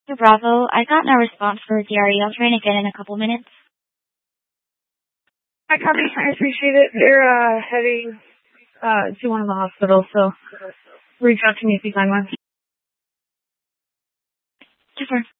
To Bravo, I got no response for DRE. I'll try again in a couple minutes. I copy. I appreciate it. They're heading to one of the hospitals, so reach out to me if you find one. Super.